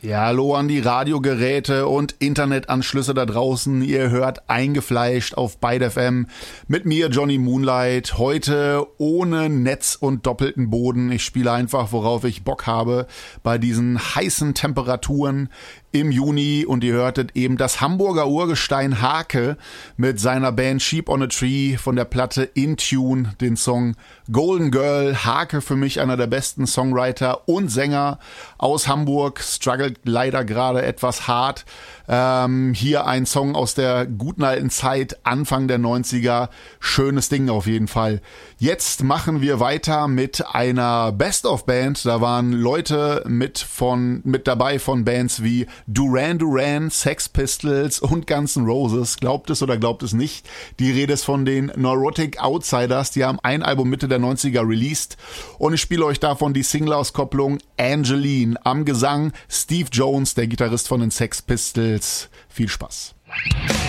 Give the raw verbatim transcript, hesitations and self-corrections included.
Ja, hallo an die Radiogeräte und Internetanschlüsse da draußen. Ihr hört Eingefleischt auf Byte F M mit mir, Johnny Moonlight. Heute ohne Netz und doppelten Boden. Ich spiele einfach, worauf ich Bock habe bei diesen heißen Temperaturen im Juni. Und ihr hörtet eben das Hamburger Urgestein Hake mit seiner Band Sheep on a Tree von der Platte In Tune, den Song Golden Girl. Hake für mich einer der besten Songwriter und Sänger aus Hamburg, struggelt leider gerade etwas hart. Ähm, hier ein Song aus der guten alten Zeit, Anfang der neunziger. Schönes Ding auf jeden Fall. Jetzt machen wir weiter mit einer Best-of-Band. Da waren Leute mit von mit dabei von Bands wie Duran Duran, Sex Pistols und Guns N' Roses. Glaubt es oder glaubt es nicht. Die Rede ist von den Neurotic Outsiders. Die haben ein Album Mitte der neunziger released. Und ich spiele euch davon die Single-Auskopplung Angeline. Am Gesang Steve Jones, der Gitarrist von den Sex Pistols. Viel Spaß.